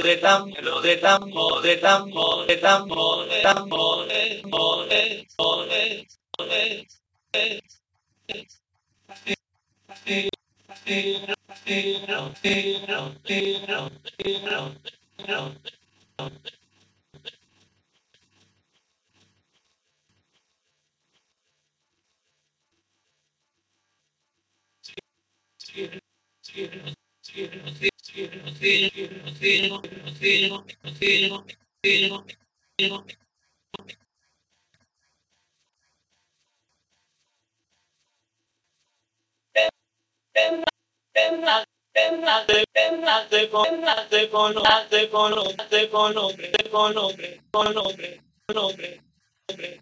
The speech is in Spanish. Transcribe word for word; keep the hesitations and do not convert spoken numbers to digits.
de tambor, de tambor, de tambor, de tambor, de tambor, de tambor, de tambor, de con nombre, con nombre, con nombre, con nombre, con nombre.